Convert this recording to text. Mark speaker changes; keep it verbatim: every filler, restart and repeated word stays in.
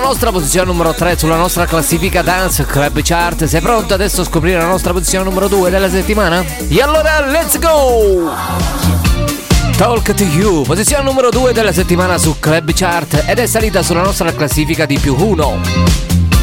Speaker 1: nostra posizione numero tre sulla nostra classifica Dance Club Chart. Sei pronto adesso a scoprire la nostra posizione numero due della settimana? E allora let's go! Talk to You, posizione numero due della settimana su Club Chart ed è salita sulla nostra classifica di più uno.